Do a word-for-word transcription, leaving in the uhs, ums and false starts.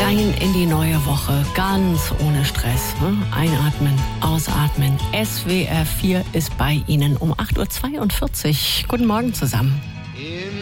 Rein in die neue Woche, ganz ohne Stress. Einatmen, ausatmen. S W R vier ist bei Ihnen um acht Uhr zweiundvierzig. Guten Morgen zusammen.